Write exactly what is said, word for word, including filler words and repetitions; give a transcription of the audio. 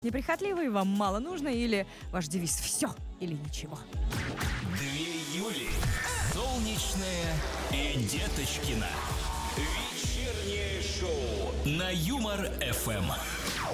Неприхотливые, вам мало нужно, или ваш девиз «все или ничего»? Две Юли. Солнечная и Деточкина. Вечернее шоу на Юмор ФМ.